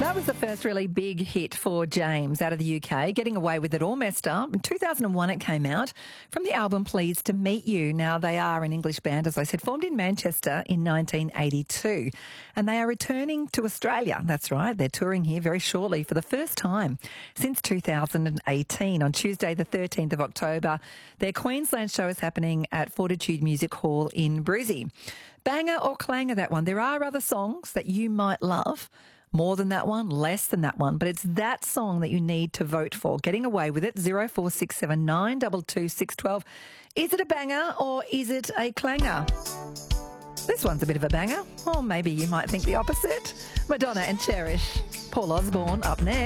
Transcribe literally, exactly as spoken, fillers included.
That was the first really big hit for James out of the U K, Getting Away With It All Messed Up. In two thousand one it came out from the album Pleased to Meet You. Now, they are an English band, as I said, formed in Manchester in nineteen eighty-two. And they are returning to Australia. That's right, they're touring here very shortly for the first time since two thousand eighteen. On Tuesday the thirteenth of October, their Queensland show is happening at Fortitude Music Hall in Brizzy. Banger or clanger, that one? There are other songs that you might love. More than that one, less than that one. But it's that song that you need to vote for. Getting Away With It, zero four six seven nine two two six one two. Is it a banger or is it a clanger? This one's a bit of a banger. Or maybe you might think the opposite. Madonna and Cherish. Paul Osborne up next.